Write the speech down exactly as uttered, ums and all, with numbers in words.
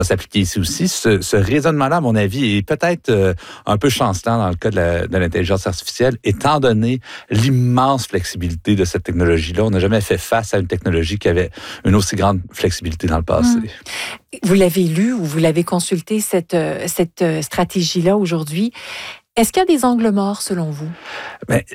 s'appliquer ici aussi. Ce, ce raisonnement-là, à mon avis, est peut-être euh, un peu chancelant dans le cas de, la, de l'intelligence artificielle, étant donné l'immense flexibilité de cette technologie-là. On n'a jamais fait face à une technologie qui avait une aussi grande flexibilité dans le passé. Mmh. Vous l'avez lu ou vous l'avez consulté, cette, cette stratégie-là aujourd'hui. Est-ce qu'il y a des angles morts, selon vous? Bien,